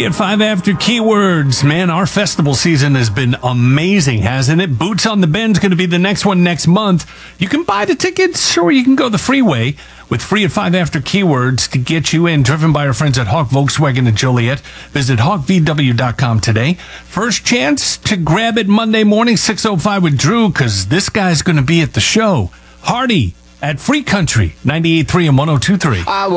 Free at 5 after keywords. Man, our festival season has been amazing, hasn't it? Boots on the Bend's going to be the next one next month. You can buy the tickets or you can go the freeway with Free at 5 after keywords to get you in. Driven by our friends at Hawk Volkswagen in Joliet. Visit hawkvw.com today. First chance to grab it Monday morning, 6:05 with Drew, because this guy's going to be at the show. Hardy at Free Country, 98.3 and 102.3.